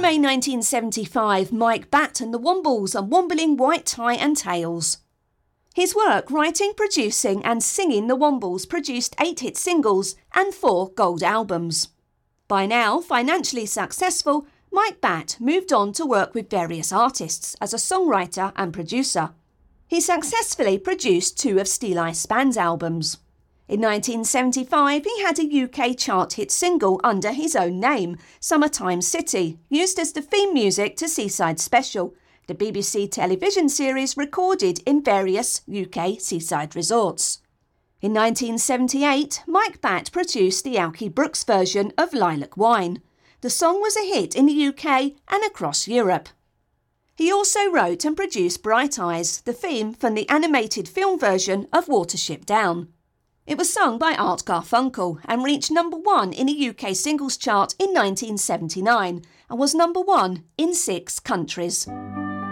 May 1975, Mike Batt and the Wombles are wombling White Tie and Tails. His work writing, producing and singing the Wombles produced 8 hit singles and 4 gold albums. By now financially successful, Mike Batt moved on to work with various artists as a songwriter and producer. He successfully produced 2 of Steeleye Span's albums. In 1975, he had a UK chart hit single under his own name, Summertime City, used as the theme music to Seaside Special, the BBC television series recorded in various UK seaside resorts. In 1978, Mike Batt produced the Alki Brooks version of Lilac Wine. The song was a hit in the UK and across Europe. He also wrote and produced Bright Eyes, the theme from the animated film version of Watership Down. It was sung by Art Garfunkel and reached number 1 in the UK singles chart in 1979 and was number 1 in 6 countries.